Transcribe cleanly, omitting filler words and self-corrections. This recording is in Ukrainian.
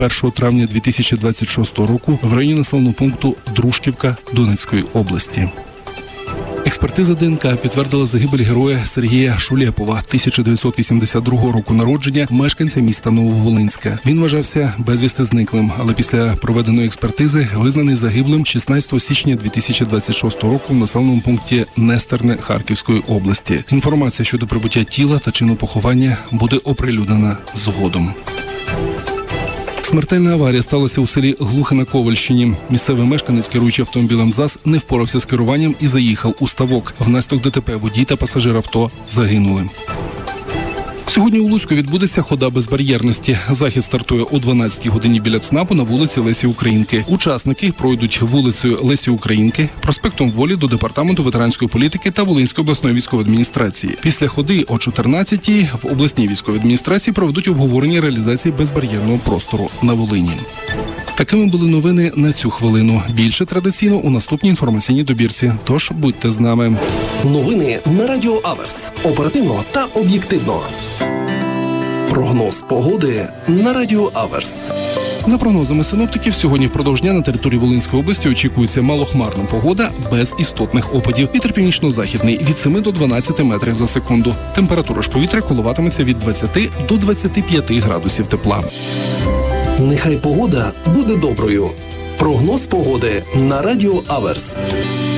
1 травня 2026 року в районі населеного пункту Дружківка Донецької області. Експертиза ДНК підтвердила загибель героя Сергія Шулєпова, 1982 року народження, мешканця міста Нововолинська. Він вважався безвісти зниклим, але після проведеної експертизи визнаний загиблим 16 січня 2026 року в населеному пункті Нестерне Харківської області. Інформація щодо прибуття тіла та чину поховання буде оприлюднена згодом. Смертельна аварія сталася у селі Глухе на Ковальщині. Місцевий мешканець, керуючи автомобілем ЗАЗ, не впорався з керуванням і заїхав у ставок. Внаслідок ДТП водій та пасажир авто загинули. Сьогодні у Луцьку відбудеться хода безбар'єрності. Захід стартує о 12-й годині біля ЦНАПу на вулиці Лесі Українки. Учасники пройдуть вулицею Лесі Українки, проспектом Волі до Департаменту ветеранської політики та Волинської обласної військової адміністрації. Після ходи о 14-й в обласній військовій адміністрації проведуть обговорення реалізації безбар'єрного простору на Волині. Такими були новини на цю хвилину. Більше традиційно у наступній інформаційній добірці. Тож будьте з нами. Новини на Радіо Аверс. Оперативно та об'єктивно. Прогноз погоди на Радіо Аверс. За прогнозами синоптиків, сьогодні впродовж дня на території Волинської області очікується малохмарна погода без істотних опадів. Вітер північно-західний від 7 до 12 метрів за секунду. Температура ж повітря коливатиметься від 20 до 25 градусів тепла. Нехай погода буде доброю. Прогноз погоди на Радіо Аверс.